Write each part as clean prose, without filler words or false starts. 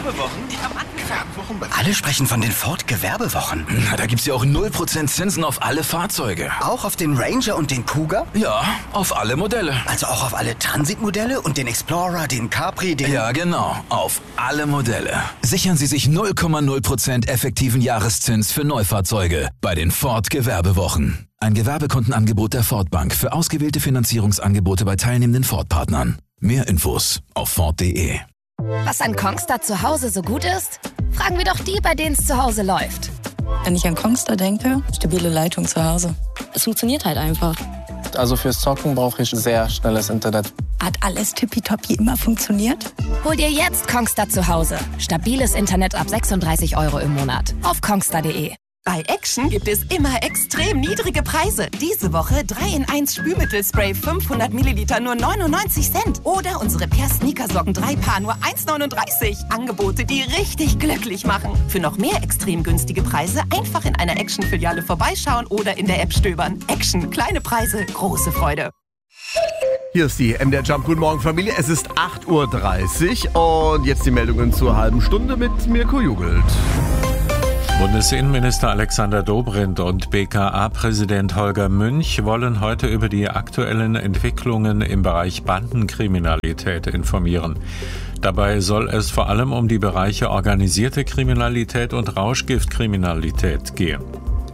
Gewerbewochen? Ich hab angefangen. Alle sprechen von den Ford-Gewerbewochen. Na, da gibt's ja auch 0% Zinsen auf alle Fahrzeuge. Auch auf den Ranger und den Cougar? Ja, auf alle Modelle. Also auch auf alle Transit-Modelle und den Explorer, den Capri, den... Ja, genau. Auf alle Modelle. Sichern Sie sich 0,0% effektiven Jahreszins für Neufahrzeuge bei den Ford-Gewerbewochen. Ein Gewerbekundenangebot der Ford Bank für ausgewählte Finanzierungsangebote bei teilnehmenden Ford-Partnern. Mehr Infos auf Ford.de. Was an Kongstar zu Hause so gut ist? Fragen wir doch die, bei denen es zu Hause läuft. Wenn ich an Kongstar denke, stabile Leitung zu Hause. Es funktioniert halt einfach. Also fürs Zocken brauche ich sehr schnelles Internet. Hat alles tippitoppi immer funktioniert? Hol dir jetzt Kongstar zu Hause. Stabiles Internet ab 36 € im Monat. Auf kongstar.de. Bei Action gibt es immer extrem niedrige Preise. Diese Woche 3-in-1 Spülmittelspray 500 Milliliter nur 99 Cent. Oder unsere Per Sneakersocken 3 Paar nur 1,39. Angebote, die richtig glücklich machen. Für noch mehr extrem günstige Preise einfach in einer Action-Filiale vorbeischauen oder in der App stöbern. Action, kleine Preise, große Freude. Hier ist die MDR Jump. Guten Morgen, Familie. Es ist 8:30 Uhr und jetzt die Meldungen zur halben Stunde mit Mirko Jugelt. Bundesinnenminister Alexander Dobrindt und BKA-Präsident Holger Münch wollen heute über die aktuellen Entwicklungen im Bereich Bandenkriminalität informieren. Dabei soll es vor allem um die Bereiche organisierte Kriminalität und Rauschgiftkriminalität gehen.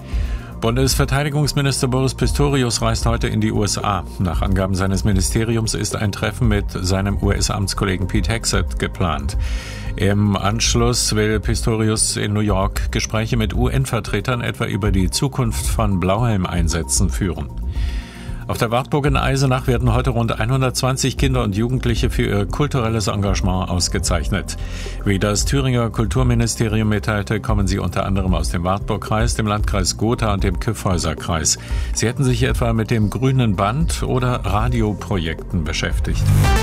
Bundesverteidigungsminister Boris Pistorius reist heute in die USA. Nach Angaben seines Ministeriums ist ein Treffen mit seinem US-Amtskollegen Pete Hegseth geplant. Im Anschluss will Pistorius in New York Gespräche mit UN-Vertretern etwa über die Zukunft von Blauhelmeinsätzen führen. Auf der Wartburg in Eisenach werden heute rund 120 Kinder und Jugendliche für ihr kulturelles Engagement ausgezeichnet. Wie das Thüringer Kulturministerium mitteilte, kommen sie unter anderem aus dem Wartburgkreis, dem Landkreis Gotha und dem Kyffhäuserkreis. Sie hätten sich etwa mit dem Grünen Band oder Radioprojekten beschäftigt.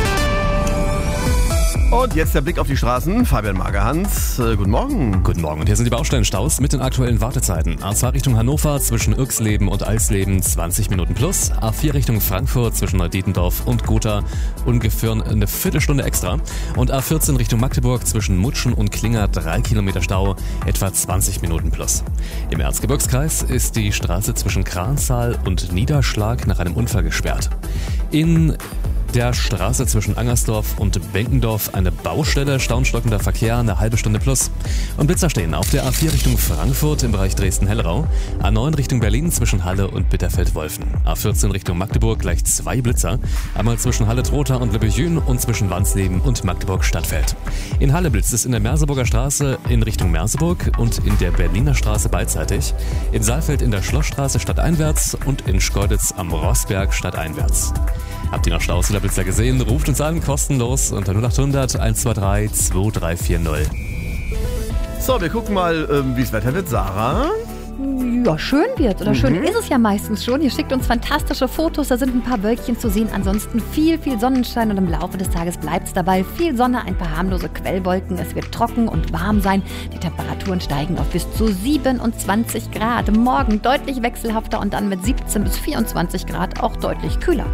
Und jetzt der Blick auf die Straßen. Fabian Magerhans, guten Morgen. Guten Morgen. Und hier sind die Baustellenstaus mit den aktuellen Wartezeiten. A2 Richtung Hannover zwischen Irxleben und Eisleben 20 Minuten plus. A4 Richtung Frankfurt zwischen Neudietendorf und Gotha ungefähr eine Viertelstunde extra. Und A14 Richtung Magdeburg zwischen Mutschen und Klinger 3 Kilometer Stau, etwa 20 Minuten plus. Im Erzgebirgskreis ist die Straße zwischen Kranzahl und Niederschlag nach einem Unfall gesperrt. In der Straße zwischen Angersdorf und Benkendorf eine Baustelle, staunstockender Verkehr, eine halbe Stunde plus. Und Blitzer stehen auf der A4 Richtung Frankfurt im Bereich Dresden-Hellrau, A9 Richtung Berlin zwischen Halle und Bitterfeld-Wolfen, A14 Richtung Magdeburg gleich 2 Blitzer, einmal zwischen Halle-Trotha und Lebbejün und zwischen Wansleben und Magdeburg-Stadtfeld. In Halle blitzt es in der Merseburger Straße in Richtung Merseburg und in der Berliner Straße beidseitig, in Saalfeld in der Schlossstraße stadteinwärts und in Schkeuditz am Rossberg stadteinwärts. Habt ihr noch Staus oder Blitzer gesehen? Ruft uns an, kostenlos unter 0800 123 2340. So, wir gucken mal, wie das Wetter wird. Sarah? Ja, schön wird oder schön ist es ja meistens schon. Ihr schickt uns fantastische Fotos, da sind ein paar Wölkchen zu sehen. Ansonsten viel Sonnenschein und im Laufe des Tages bleibt es dabei. Viel Sonne, ein paar harmlose Quellwolken. Es wird trocken und warm sein. Die Temperaturen steigen auf bis zu 27 Grad. Morgen deutlich wechselhafter und dann mit 17 bis 24 Grad auch deutlich kühler.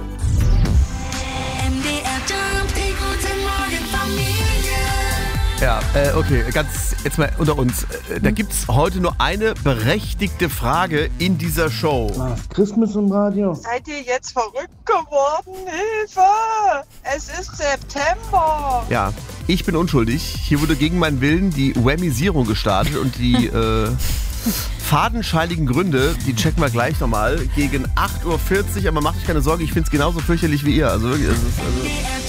Ja, okay, ganz jetzt mal unter uns. Da gibt's heute nur eine berechtigte Frage in dieser Show. Christmas im Radio. Seid ihr jetzt verrückt geworden? Hilfe! Es ist September. Ja, ich bin unschuldig. Hier wurde gegen meinen Willen die Whamisierung gestartet und die fadenscheinigen Gründe, die checken wir gleich nochmal gegen 8:40 Uhr. Aber macht euch keine Sorge, ich find's genauso fürchterlich wie ihr. Also wirklich,